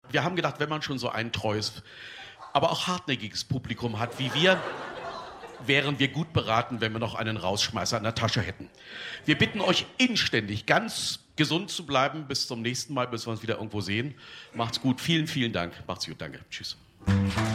Wir haben gedacht, wenn man schon so ein treues, aber auch hartnäckiges Publikum hat wie wir, wären wir gut beraten, wenn wir noch einen Rausschmeißer in der Tasche hätten. Wir bitten euch inständig, ganz gesund zu bleiben. Bis zum nächsten Mal, bis wir uns wieder irgendwo sehen. Macht's gut. Vielen, vielen Dank. Macht's gut. Danke. Tschüss.